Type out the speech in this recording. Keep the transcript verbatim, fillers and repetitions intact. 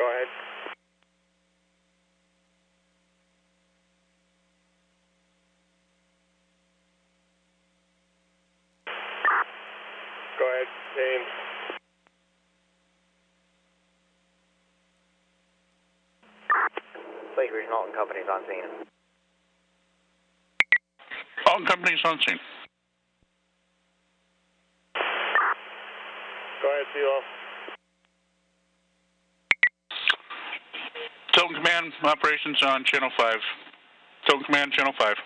Go ahead. Go ahead, James. Lake Regional Alton Company's on scene. Alton Company's on scene. Go ahead, Zelo. Tilton Command, operations on Channel five. Tilton Command, Channel five.